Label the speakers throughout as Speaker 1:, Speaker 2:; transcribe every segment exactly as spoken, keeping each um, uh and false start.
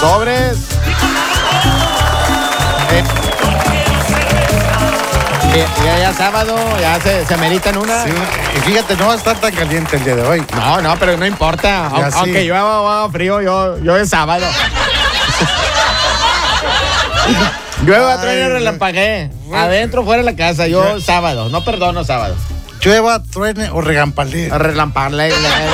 Speaker 1: Sobres. Eh, ya, ya sábado, ya se, se ameritan una.
Speaker 2: Sí, y fíjate, no va a estar tan caliente el día de hoy.
Speaker 1: No, no, pero no importa.
Speaker 2: Ya
Speaker 1: Aunque
Speaker 2: sí.
Speaker 1: yo hago frío, yo, yo es sábado. Llueva, trueno, relampagué. Adentro, fuera de la casa. Yo sábado. No perdono sábado.
Speaker 2: Llueva, truene o regampalé.
Speaker 1: A relampagué.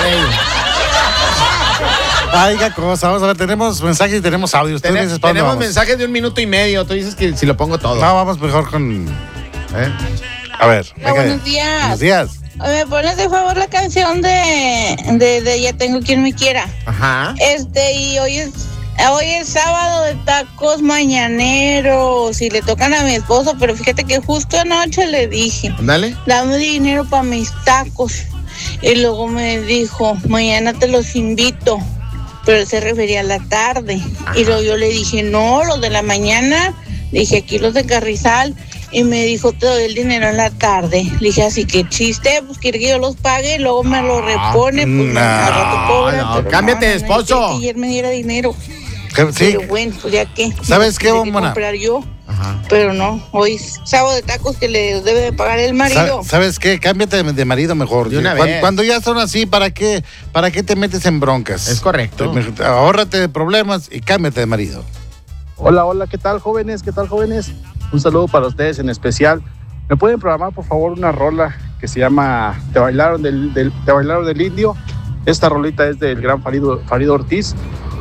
Speaker 2: Ay, qué cosa. Vamos a ver, tenemos mensajes y tenemos audios.
Speaker 1: Ten,
Speaker 2: dices, ¿para dónde
Speaker 1: tenemos
Speaker 2: vamos?
Speaker 1: mensajes de un minuto y medio. Tú dices que si lo pongo todo.
Speaker 2: No, vamos mejor con... ¿eh? A ver.
Speaker 3: Hola, buenos días.
Speaker 2: Buenos días.
Speaker 3: ¿Me pones de favor la canción de, de, de Ya tengo quien me quiera?
Speaker 1: Ajá.
Speaker 3: Este, y hoy es, hoy es sábado de tacos mañaneros y le tocan a mi esposo, pero fíjate que justo anoche le dije,
Speaker 1: Dale.
Speaker 3: dame dinero para mis tacos. Y luego me dijo, mañana te los invito, pero él se refería a la tarde. Ajá. Y luego yo le dije, no, los de la mañana, le dije, aquí los de Carrizal. Y me dijo, te doy el dinero en la tarde. Le dije, así que chiste, pues quiere que yo los pague y luego me lo repone, pues
Speaker 2: no,
Speaker 3: al rato cobra.
Speaker 1: no,
Speaker 3: pero
Speaker 1: cámbiate de esposo.
Speaker 3: No, que ayer me diera dinero.
Speaker 2: Sí.
Speaker 3: Pero bueno, pues ya que.
Speaker 2: ¿Sabes qué, bombona?
Speaker 3: comprar yo.
Speaker 1: Ajá.
Speaker 3: Pero no, hoy es sábado de tacos que le debe de pagar el marido.
Speaker 2: ¿Sabes qué? Cámbiate de, de marido mejor.
Speaker 1: De una
Speaker 2: cuando,
Speaker 1: vez.
Speaker 2: cuando ya son así, ¿para qué? ¿Para qué te metes en broncas?
Speaker 1: Es correcto.
Speaker 2: Te- ahórrate de problemas y cámbiate de marido.
Speaker 4: Hola, hola, ¿qué tal, jóvenes? ¿Qué tal, jóvenes? Un saludo para ustedes en especial. ¿Me pueden programar, por favor, una rola que se llama Te bailaron del, del, Te bailaron del indio? Esta rolita es del gran Farido, Farido Ortiz.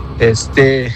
Speaker 4: Este,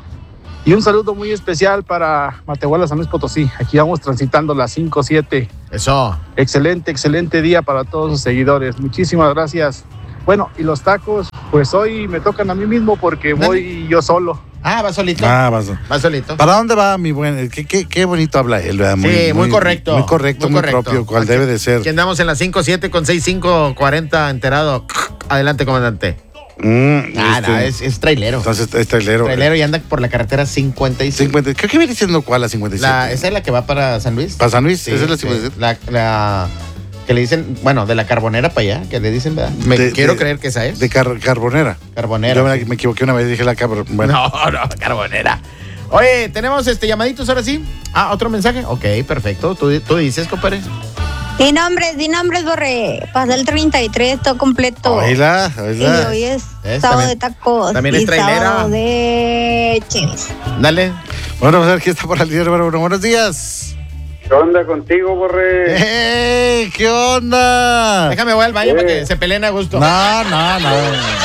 Speaker 4: y un saludo muy especial para Matehuala, San Luis Potosí. Aquí vamos transitando las cinco siete.
Speaker 1: Eso.
Speaker 4: Excelente, excelente día para todos sus seguidores. Muchísimas gracias. Bueno, y los tacos, pues hoy me tocan a mí mismo porque voy yo solo.
Speaker 1: Ah, va solito.
Speaker 2: Ah, vas.
Speaker 1: Va solito.
Speaker 2: ¿Para dónde va mi buen? Qué, qué, qué bonito habla él, ¿verdad?
Speaker 1: Sí, muy correcto.
Speaker 2: Muy correcto, muy,
Speaker 1: Muy correcto.
Speaker 2: propio, cual
Speaker 1: Aquí-
Speaker 2: debe de ser.
Speaker 1: Aquí andamos en la cinco siete con sesenta y cinco cuarenta enterado. Adelante, comandante.
Speaker 2: Mm,
Speaker 1: Ah,
Speaker 2: este,
Speaker 1: no, es, es trailero.
Speaker 2: Entonces, es trailero.
Speaker 1: Trailero y anda por la carretera cincuenta y cinco.
Speaker 2: cincuenta, creo que viene siendo cuál la cincuenta y siete.
Speaker 1: La, ¿Esa es la que va para San Luis?
Speaker 2: ¿Para San Luis?
Speaker 1: Sí,
Speaker 2: ¿Esa es la
Speaker 1: sí.
Speaker 2: cincuenta y siete?
Speaker 1: La, la que le dicen, bueno, de la Carbonera para allá, que le dicen, ¿verdad? Me
Speaker 2: De-
Speaker 1: quiero
Speaker 2: de-
Speaker 1: creer que esa es.
Speaker 2: De car- Carbonera.
Speaker 1: Carbonera.
Speaker 2: Yo me,
Speaker 1: sí.
Speaker 2: me equivoqué una vez, dije la carbonera. Bueno.
Speaker 1: No, no, Carbonera. Oye, ¿tenemos este llamaditos ahora sí? Ah, ¿otro mensaje? Ok, perfecto. Tú, tú dices, compadre.
Speaker 5: Di nombres, di nombres, Borre. Pasa el treinta y tres, todo completo.
Speaker 2: Oíla,
Speaker 5: Y
Speaker 2: oíla.
Speaker 5: hoy es
Speaker 1: Es,
Speaker 5: sábado
Speaker 1: también-
Speaker 5: de tacos.
Speaker 1: también
Speaker 5: y
Speaker 1: es trailera.
Speaker 5: sábado de chivis.
Speaker 1: Dale.
Speaker 2: Bueno, vamos a ver quién está por la línea número uno. Buenos días.
Speaker 6: ¿Qué onda contigo, Borre?
Speaker 2: ¡Ey! ¿Qué onda?
Speaker 1: Déjame voy al baño
Speaker 6: Eh.
Speaker 1: para que se peleen a gusto.
Speaker 2: No, no, no.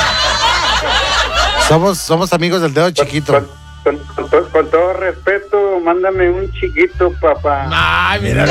Speaker 2: Somos, somos amigos del dedo chiquito.
Speaker 6: Con, con- con to- con todo respeto, mándame un chiquito, papá.
Speaker 1: Ay, mira.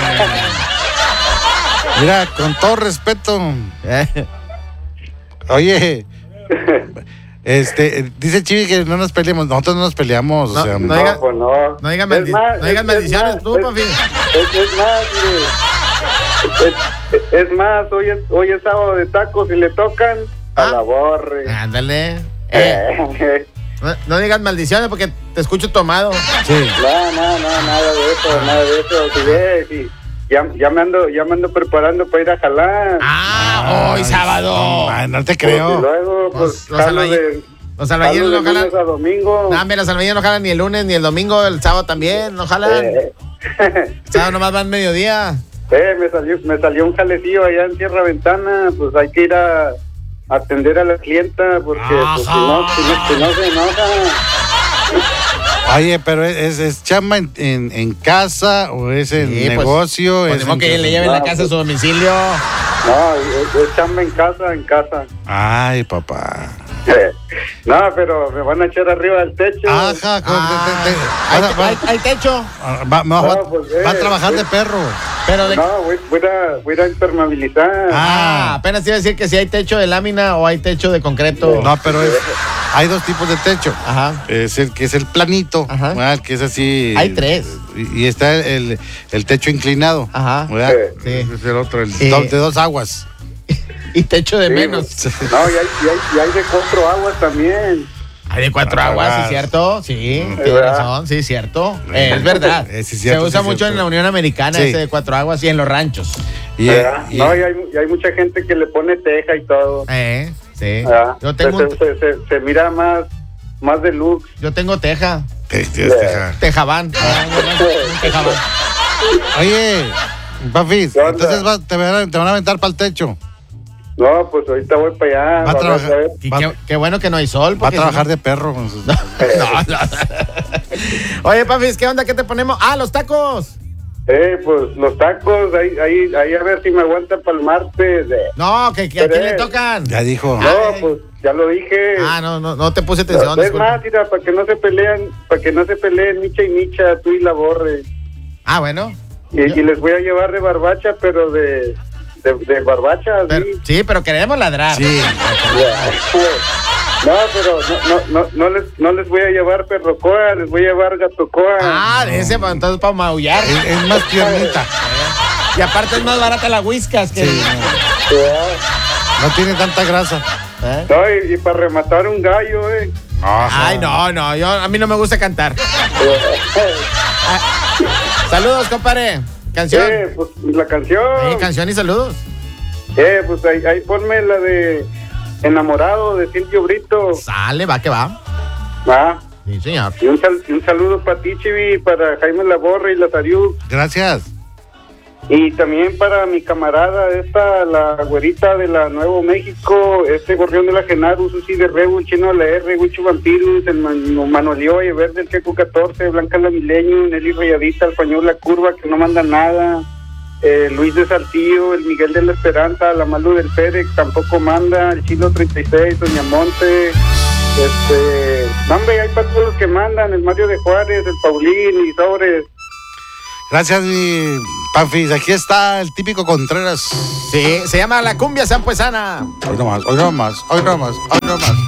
Speaker 2: Mira, con todo respeto.
Speaker 1: Eh,
Speaker 2: Oye, este, dice Chivi que no nos peleemos. Nosotros no nos peleamos.
Speaker 1: No,
Speaker 2: o sea,
Speaker 1: no diga-
Speaker 6: pues no.
Speaker 1: no digan
Speaker 6: Es
Speaker 1: maldi-
Speaker 6: más,
Speaker 1: no digan
Speaker 6: es- es
Speaker 1: maldiciones,
Speaker 6: más,
Speaker 1: tú,
Speaker 6: es-
Speaker 1: papi.
Speaker 6: Es, es más, mire. Es, es más, hoy es, hoy es sábado de tacos y le tocan
Speaker 1: Ah.
Speaker 6: a la Borre.
Speaker 1: Ándale. Eh,
Speaker 6: Eh,
Speaker 1: no, no digas maldiciones porque te escucho tomado.
Speaker 2: sí.
Speaker 6: No, no, no, nada de eso, nada de eso. Si ves, si- ya, ya, me ando, ya me ando preparando para ir a jalar.
Speaker 1: Ah, hoy
Speaker 2: Ay,
Speaker 1: sábado.
Speaker 2: Ay, no te
Speaker 6: Pues, y
Speaker 2: creo.
Speaker 6: luego, pues,
Speaker 1: Los- los
Speaker 6: jalo
Speaker 1: albañi-
Speaker 6: de,
Speaker 1: Los
Speaker 6: jalo
Speaker 1: albañiles
Speaker 6: de
Speaker 1: no jalan.
Speaker 6: lunes a domingo.
Speaker 1: No, mira, los albañiles no jalan ni el lunes ni el domingo, el sábado también, no jalan.
Speaker 6: Eh,
Speaker 1: El sábado nomás van mediodía.
Speaker 6: eh, me salió, me salió un jalecillo allá en Tierra Ventana, pues hay que ir a atender a la clienta porque pues, si, no, si, no, si no se enoja.
Speaker 2: Oye, pero ¿es, es chamba en, en, en casa o es en
Speaker 1: Sí, pues,
Speaker 2: negocio?
Speaker 1: Pues
Speaker 2: es
Speaker 1: ni modo
Speaker 2: en
Speaker 1: que
Speaker 2: casa?
Speaker 1: le lleven la
Speaker 6: No,
Speaker 1: casa a
Speaker 6: pues-
Speaker 1: su domicilio.
Speaker 6: No, es, es chamba en casa, en casa.
Speaker 2: Ay, papá.
Speaker 6: No, pero me van a echar arriba del techo.
Speaker 2: Ajá, con-
Speaker 1: Ah,
Speaker 2: te- te-
Speaker 1: hay,
Speaker 2: vas a- va-
Speaker 1: hay- hay techo,
Speaker 2: va, va- va-
Speaker 6: No, pues, eh,
Speaker 2: va a trabajar de
Speaker 6: eh.
Speaker 2: perro.
Speaker 1: pero de...
Speaker 6: No, voy, voy, a, voy a ir a impermeabilizar.
Speaker 1: Ah,
Speaker 2: Ah.
Speaker 1: apenas te iba a decir que si hay techo de lámina o hay techo de concreto.
Speaker 2: No, pero es, hay dos tipos de techo.
Speaker 1: Ajá.
Speaker 2: Es el que es el planito,
Speaker 1: Ajá.
Speaker 2: ¿verdad? Que es así.
Speaker 1: Hay tres.
Speaker 2: Y, y está el, el techo inclinado.
Speaker 1: Ajá.
Speaker 2: ¿verdad?
Speaker 1: Sí.
Speaker 2: Ese es el otro, el
Speaker 1: Sí.
Speaker 2: do- de dos aguas.
Speaker 1: Y techo de
Speaker 6: Sí,
Speaker 1: menos.
Speaker 6: pues, no, y hay, y, hay, y hay de cuatro aguas también.
Speaker 1: Hay de cuatro
Speaker 2: Ah,
Speaker 1: aguas, ¿sí
Speaker 2: verdad.
Speaker 1: es cierto? Sí, tiene
Speaker 6: ¿verdad?
Speaker 1: razón, sí, es cierto. Eh, es verdad.
Speaker 2: Eh, sí, cierto,
Speaker 1: Se usa
Speaker 2: sí,
Speaker 1: mucho
Speaker 2: cierto.
Speaker 1: en la Unión Americana
Speaker 2: Sí.
Speaker 1: ese de cuatro aguas y en los ranchos.
Speaker 2: Y,
Speaker 6: ¿Verdad?
Speaker 2: y-
Speaker 6: No, y hay, y hay mucha gente que le pone teja y todo.
Speaker 1: Eh, sí.
Speaker 6: ¿verdad?
Speaker 1: Yo tengo
Speaker 6: se,
Speaker 1: un...
Speaker 6: se, se, se mira más, más deluxe.
Speaker 1: Yo tengo teja.
Speaker 2: Te- te- te-
Speaker 1: Tejabán. Ah, no, no, un tejabán.
Speaker 2: Oye, Pafis,
Speaker 6: ¿Qué onda?
Speaker 2: entonces va- te, van a, te van a aventar para el techo.
Speaker 6: No, pues ahorita voy para allá.
Speaker 2: Va a
Speaker 6: vas
Speaker 2: trabajar.
Speaker 6: ver.
Speaker 1: Y
Speaker 2: Va-
Speaker 1: qué, qué bueno que no hay sol.
Speaker 2: Va a
Speaker 1: porque
Speaker 2: trabajar
Speaker 1: si
Speaker 2: de perro. Con sus-
Speaker 1: no- No, no. Oye, Pafis, ¿qué onda? ¿Qué te ponemos? Ah, los tacos.
Speaker 6: Eh, pues los tacos, ahí, ahí, ahí a ver si me aguanta para el martes. eh.
Speaker 1: No, que, que a quién le tocan.
Speaker 2: Ya dijo.
Speaker 6: No,
Speaker 1: Ay.
Speaker 6: pues ya lo dije.
Speaker 1: Ah, no, no, no te puse atención.
Speaker 6: es
Speaker 1: disculpa.
Speaker 6: más, mira, para que no se peleen, para que no se peleen Micha y Micha, tú y la Borre.
Speaker 1: Ah, bueno.
Speaker 6: Y, y les voy a llevar de barbacha, pero de, de, de barbacha,
Speaker 1: Pero-
Speaker 6: sí.
Speaker 1: sí, pero queremos ladrar.
Speaker 2: Sí.
Speaker 6: No, pero no, no, no, no les, no les voy a llevar perrocoa, les voy a llevar gatocoa.
Speaker 1: Ah, de ese, pues, entonces para maullar.
Speaker 2: Es, es más tiernita.
Speaker 1: Y aparte es más barata la whiskas que.
Speaker 2: Sí, no, no tiene tanta grasa.
Speaker 1: ¿Eh?
Speaker 6: No, y, y para rematar un gallo, eh.
Speaker 2: Ajá.
Speaker 1: Ay, no, no, yo, a mí no me gusta cantar. Ah, saludos, compadre. Canción.
Speaker 6: Eh, pues la canción.
Speaker 1: Sí, canción y saludos.
Speaker 6: Eh, pues ahí, ahí ponme la de Enamorado de Silvio Brito.
Speaker 1: Sale, va que va.
Speaker 6: Va.
Speaker 1: Sí, señor.
Speaker 6: Y un, sal- y un saludo para ti, Chivi, para Jaime Laborre y Lazariu.
Speaker 2: Gracias.
Speaker 6: Y también para mi camarada, esta, la güerita de la Nuevo México, este gorrión de la Genaro, Susi de Rebu, el Chino de la R, Huicho Vampirus, el Man- Manuelio y Verde, el Queco catorce, Blanca la Milenio, Nelly Rayadita, el Pañol La Curva, que no manda nada, eh, Luis de Saltillo, el Miguel de la Esperanza, la Malu del Pérez, tampoco manda, el Chino treinta y seis, Doña Monte, este, no, hombre, hay para todos los que mandan, el Mario de Juárez, el Paulín y Sobres.
Speaker 2: Gracias, mi Pafis. Aquí está el típico Contreras.
Speaker 1: Sí, se llama La Cumbia Sampuesana.
Speaker 2: Hoy no más, hoy no más, hoy no más, hoy no más.